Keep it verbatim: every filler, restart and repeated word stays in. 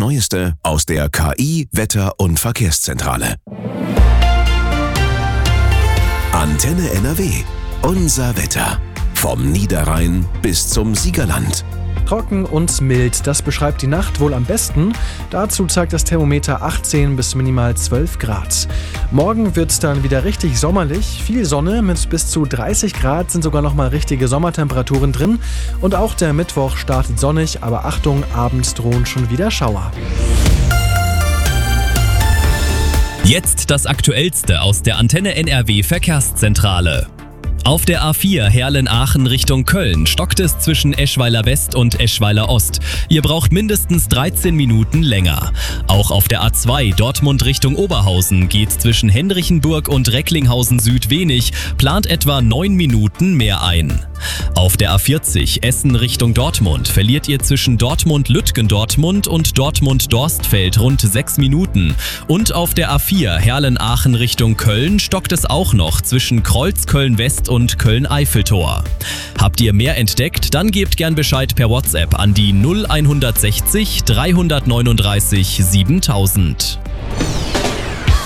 Neueste aus der K I-, Wetter- und Verkehrszentrale. Antenne N R W. Unser Wetter. Vom Niederrhein bis zum Siegerland. Trocken und mild, das beschreibt die Nacht wohl am besten. Dazu zeigt das Thermometer achtzehn bis minimal zwölf Grad. Morgen wird es dann wieder richtig sommerlich. Viel Sonne mit bis zu dreißig Grad, sind sogar noch mal richtige Sommertemperaturen drin. Und auch der Mittwoch startet sonnig, aber Achtung, abends drohen schon wieder Schauer. Jetzt das Aktuellste aus der Antenne N R W Verkehrszentrale. Auf der A vier Herlen-Aachen Richtung Köln stockt es zwischen Eschweiler West und Eschweiler Ost. Ihr braucht mindestens dreizehn Minuten länger. Auch auf der A zwei Dortmund Richtung Oberhausen geht zwischen Henrichenburg und Recklinghausen Süd wenig, plant etwa neun Minuten mehr ein. Auf der A vierzig Essen Richtung Dortmund verliert ihr zwischen Dortmund-Lütgendortmund und Dortmund-Dorstfeld rund sechs Minuten. Und auf der A vier Herlen-Aachen Richtung Köln stockt es auch noch zwischen Kreuzköln-West und Köln-Eiffeltor. Habt ihr mehr entdeckt? Dann gebt gern Bescheid per WhatsApp an die null eins sechzig dreihundertneununddreißig siebentausend.